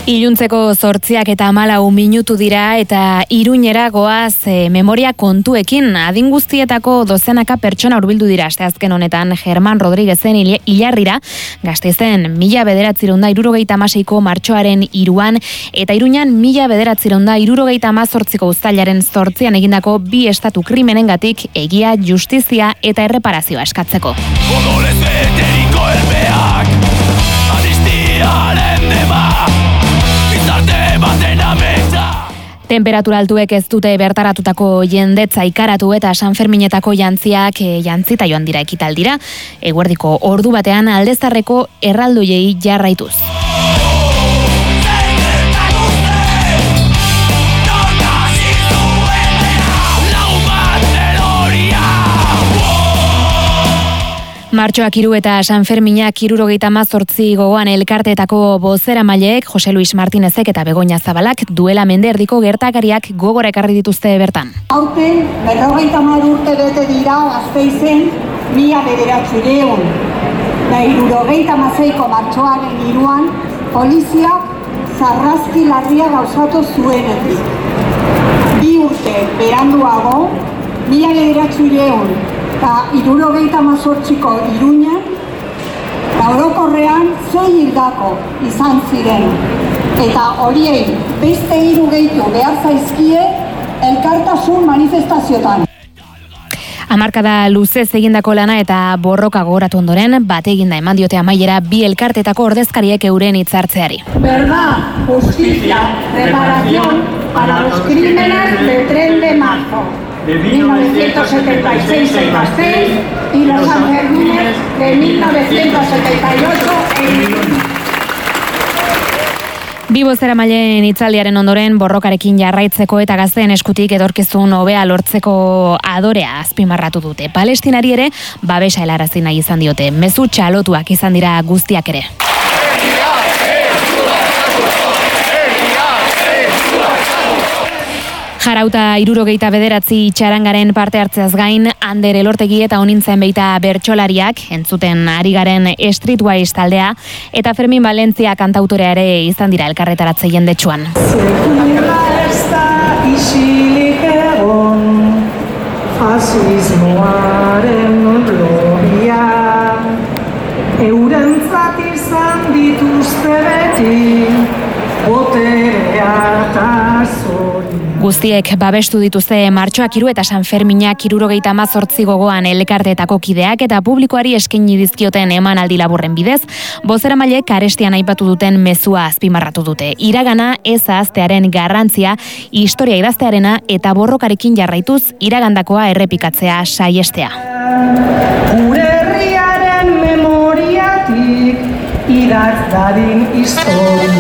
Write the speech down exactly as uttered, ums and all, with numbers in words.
Iluntzeko zortziak eta hamalau minutu dira eta Iruñera goaz e, memoria kontuekin adin guztietako dozenaka pertsona hurbildu dira asteazken honetan Germán Rodríguezen Ilarrira, Gasteizen mila bederatziehun eta hirurogeita hamaseiko martxoaren hiruan eta Iruñan mila bederatziehun eta hirurogeita hemezortziko uztailaren zortzian egindako bi estatu krimenengatik egia, justizia eta erreparazioa eskatzeko. Temperatura altuek ez dute bertaratutako jendetza ikaratu eta Sanferminetako jantziak e, jantzita joan dira ekitaldira. Eguerdiko ordu batean Aldezarreko erraldoiei jarraituz. Martxoak hiru eta Sanferminak hirurogeita hemezortzi gogoan elkarteetako bozeramaileek Jose Luis Martinezek eta Begoña Zabalak duela mende erdiko gertakariak gogora ekarri dituzte bertan. Aurten berrogeita hamar urte bete dira Gasteizen mila bederatziehun eta hirurogeita hamaseiko martxoaren hiruan poliziak sarraski larria gauzatu zuenetik. Bi urte beranduago mila bederatziehun eta hirurogeita hemezortziko Iruñan, eta orokorrean sei hildako izan ziren. Eta horiei beste hiru gehitu behar zaizkie elkartasun manifestaziotan. Hamarkada luzez egindako lana eta borroka gogoratu ondoren, bat eginda eman diote amaiera bi elkartetako ordezkariek euren hitzartzeari. Verdad, justicia, reparación para los crímenes del tren de marzo de mil novecientos setenta y seis en Gasteiz y los Sanfermines de mil novecientos setenta y ocho en Iruña. Bi bozeramaileen hitzaldiaren ondoren borrokarekin jarraitzeko eta gazteen eskutik edorkizun hobea lortzeko adorea azpimarratu dute. Palestinari ere babesa helarazi nahi izan diote. Mezu txalotuak izan dira guztiak ere. Jarauta hirurogeita bederatzi txarangaren parte hartzeaz gain, Ander Elortegi eta Onintzen Beita bertsolariak, entzuten ari garen Streetwise taldea, eta Fermin Valentzia kantautorea ere izan dira elkarretaratze jendetsuan. Sekula ez da isilik egon, fasismoaren gloria, eurentzat izan dituzte beti, boterea eta zori. Guztiek babestu dituzte martxoak hiru eta Sanferminak hirurogeita hemezortzi gogoan elkarteetako kideak eta publikoari eskaini dizkioten emanaldi laburren bidez, bozeramaileek arestian aipatu duten mezua azpimarratu dute. Iragana ez ahaztearen garrantzia, historia idaztearena eta borrokarekin jarraituz iragandakoa errepikatzea saiestea. Gure herriaren memoriatik idatz dadin historia.